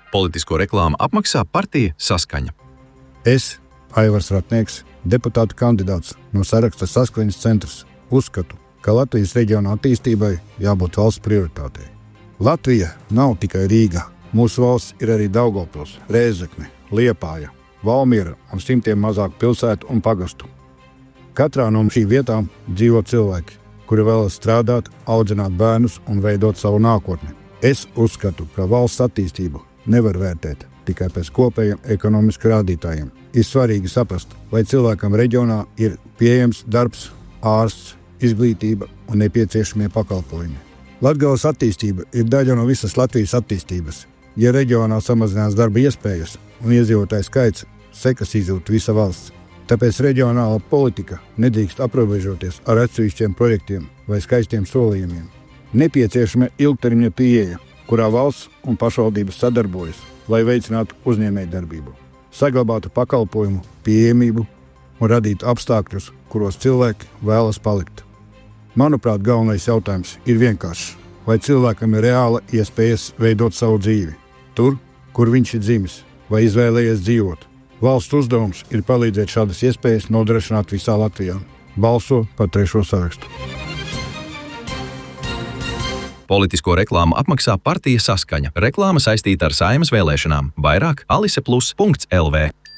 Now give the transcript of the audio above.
Politisko reklāmu apmaksā partija Saskaņa. Es, Aivars Ratnieks, deputāta kandidāts no saraksta Saskaņas centrs, uzskatu, ka Latvijas reģiona attīstībai jābūt valsts prioritātei. Latvija nav tikai Rīga. Mūsu valsts ir arī Daugavpils, Rēzekne, Liepāja, Valmiera un simtiem mazāku pilsētu un pagastu. Katrā no šīm vietām dzīvo cilvēki, kuri vēlas strādāt, audzināt bērnus un veidot savu nākotni. Es uzskatu, ka valsts attīstību nevar vērtēt tikai pēc kopējiem ekonomiskiem rādītājiem. Ir svarīgi saprast, vai cilvēkam reģionā ir pieejams darbs, ārsts, izglītība un nepieciešamie pakalpojumi. Latgales attīstība ir daļa no visas Latvijas attīstības. Ja reģionā samazinās darba iespējas un iedzīvotāju skaits, sekas izjūt visa valsts. Tāpēc reģionāla politika nedrīkst aprobežoties ar atsevišķiem projektiem vai skaistiem solījumiem. Nepieciešama ilgtermiņa pieeja, kurā valsts un pašvaldības sadarbojas, lai veicinātu uzņēmējdarbību, saglabātu pakalpojumu pieejamību un radītu apstākļus, kuros cilvēki vēlas palikt. Manuprāt, galvenais jautājums ir vienkāršs. Vai cilvēkam ir reāla iespējas veidot savu dzīvi? Tur, kur viņš ir dzimis vai izvēlējies dzīvot. Valsts uzdevums ir palīdzēt šādas iespējas nodrošināt visā Latvijā. Balso par 3. sarakstu. Politisko reklāmu apmaksā partija Saskaņa. Reklāma saistīta ar Saeimas vēlēšanām. Vairāk aliseplus.lv.